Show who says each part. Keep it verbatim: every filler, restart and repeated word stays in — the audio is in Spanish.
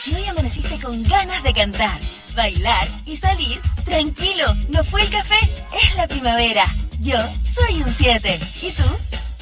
Speaker 1: Si hoy amaneciste con ganas de cantar, bailar y salir, tranquilo, no fue el café, es la primavera. Yo soy un siete. ¿Y tú?